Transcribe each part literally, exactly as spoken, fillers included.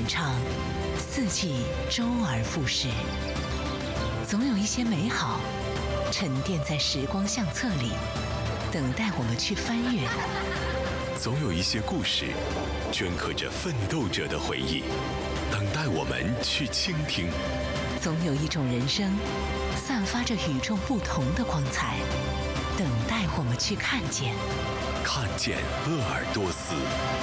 演唱，四季周而复始。总有一些美好沉淀在时光相册里，等待我们去翻阅。 总有一些故事镌刻着奋斗者的回忆，等待我们去倾听。 总有一种人生散发着与众不同的光彩，等待我们去看见。 看见鄂尔多斯，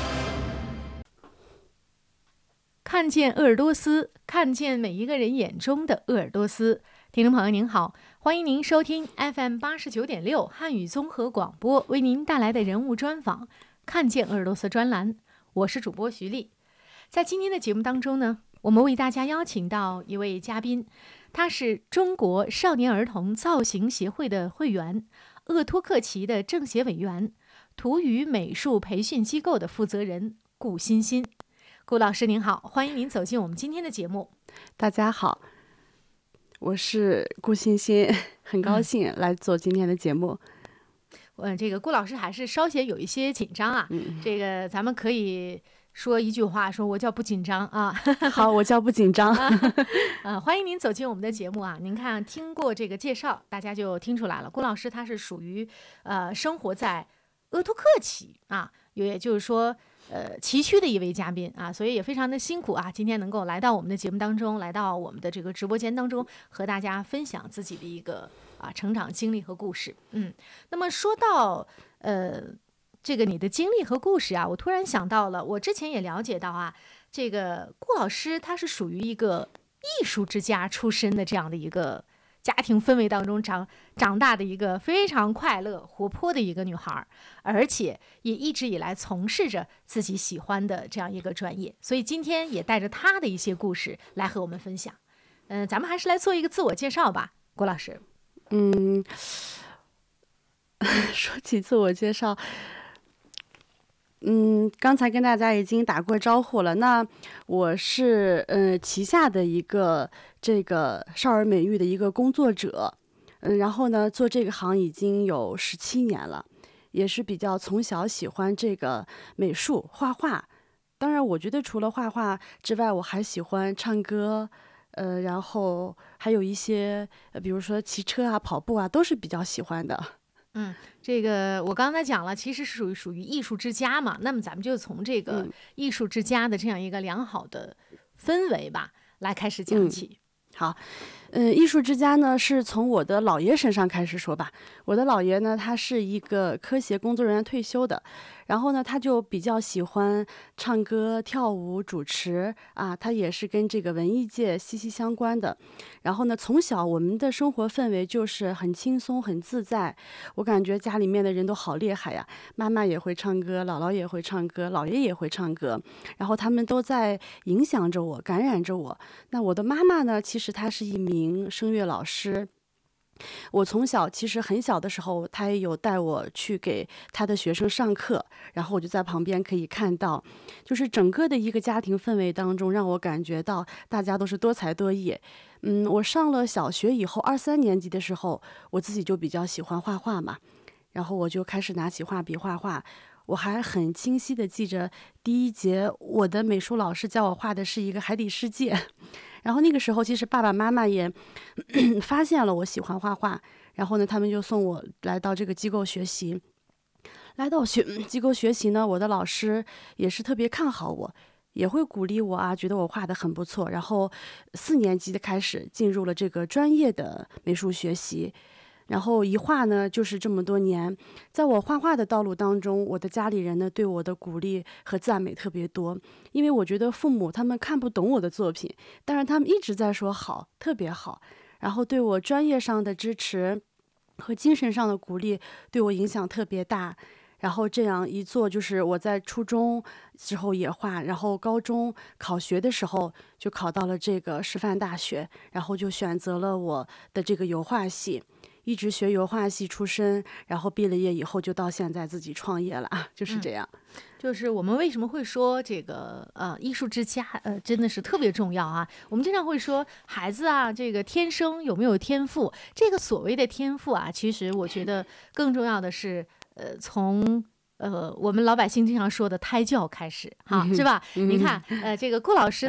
看见鄂尔多斯，看见每一个人眼中的鄂尔多斯。听众朋友您好，欢迎您收听 F M 八十九点六汉语综合广播为您带来的人物专访《看见鄂尔多斯》专栏，我是主播徐丽。在今天的节目当中呢，我们为大家邀请到一位嘉宾，他是中国少年儿童造型协会的会员，鄂托克旗的政协委员，图语美术培训机构的负责人顾欣欣。顾老师您好，欢迎您走进我们今天的节目。 大家好，我是顾欣欣，很高兴来做今天的节目。 嗯，这个顾老师还是稍显有一些紧张啊。 嗯， 这个咱们可以说一句话，说我叫不紧张啊。 好，我叫不紧张。 呃，欢迎您走进我们的节目啊。您看，听过这个介绍，大家就听出来了，顾老师他是属于呃生活在鄂托克旗啊，也就是说。呃，崎岖的一位嘉宾啊，所以也非常的辛苦啊，今天能够来到我们的节目当中，来到我们的这个直播间当中，和大家分享自己的一个啊成长经历和故事。嗯，那么说到呃这个你的经历和故事啊，我突然想到了，我之前也了解到啊，这个顾老师他是属于一个艺术之家出身的这样的一个家庭氛围当中长长大的一个非常快乐活泼的一个女孩，而且也一直以来从事着自己喜欢的这样一个专业，所以今天也带着她的一些故事来和我们分享。嗯、呃，咱们还是来做一个自我介绍吧，郭老师。 嗯，说起自我介绍，嗯，刚才跟大家已经打过招呼了。那我是呃旗下的一个这个少儿美育的一个工作者，嗯，然后呢做这个行已经有十七年了，也是比较从小喜欢这个美术画画。当然，我觉得除了画画之外，我还喜欢唱歌，呃，然后还有一些，呃，比如说骑车啊、跑步啊，都是比较喜欢的。 嗯，这个我刚才讲了，其实是属于属于艺术之家嘛。那么咱们就从这个艺术之家的这样一个良好的氛围吧，来开始讲起。 嗯，好，嗯，艺术之家呢，是从我的姥爷身上开始说吧。我的姥爷呢，他是一个科协工作人员退休的，然后呢，他就比较喜欢唱歌、跳舞、主持啊，他也是跟这个文艺界息息相关的。然后呢，从小我们的生活氛围就是很轻松、很自在。我感觉家里面的人都好厉害呀，妈妈也会唱歌，姥姥也会唱歌，姥爷也会唱歌，然后他们都在影响着我，感染着我。那我的妈妈呢，其实她是一名声乐老师。我从小其实很小的时候，他也有带我去给他的学生上课，然后我就在旁边可以看到，就是整个的一个家庭氛围当中，让我感觉到大家都是多才多艺。嗯，我上了小学以后，二三年级的时候，我自己就比较喜欢画画嘛，然后我就开始拿起画笔画画。我还很清晰的记着第一节，我的美术老师教我画的是一个海底世界。然后那个时候，其实爸爸妈妈也发现了我喜欢画画，然后呢，他们就送我来到这个机构学习。来到学机构学习呢，我的老师也是特别看好我，也会鼓励我啊，觉得我画得很不错。然后四年级的开始进入了这个专业的美术学习。然后一画呢，就是这么多年，在我画画的道路当中，我的家里人呢对我的鼓励和赞美特别多，因为我觉得父母他们看不懂我的作品，但是他们一直在说好，特别好，然后对我专业上的支持和精神上的鼓励对我影响特别大。然后这样一做，就是我在初中之后也画，然后高中考学的时候就考到了这个师范大学，然后就选择了我的这个油画系。一直学油画系出身，然后毕了业以后就到现在自己创业了啊，就是这样。 嗯，就是我们为什么会说这个呃艺术之家呃真的是特别重要啊？我们经常会说孩子啊，这个天生有没有天赋？这个所谓的天赋啊，其实我觉得更重要的是呃从。呃，我们老百姓经常说的胎教开始，哈，是吧？ 嗯、 你看，呃，这个顾老师